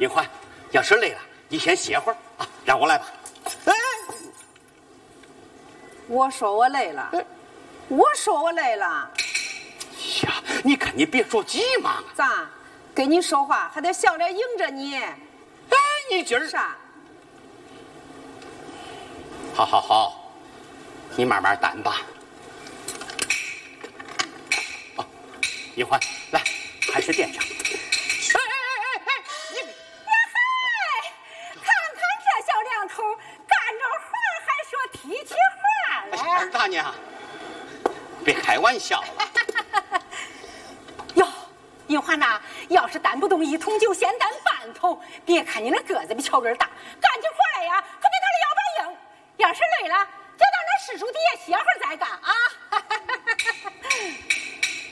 银环，要是累了，你先歇会儿啊，让我来吧。哎， 我说我累了，我说我累了。 呀，你看你别着急嘛。 咋？跟你说话还得笑脸迎着你。 哎，你今儿啥？ 好好好，你慢慢担吧。哦，银环，来，还是垫上。二大娘，别开玩笑了。 哟，银环呐，要是担不动1桶，就先担半桶。别看你那个子比乔根大，干起活来呀，可比他的腰板硬。要是累了，就到那柿树底下歇会儿再干啊。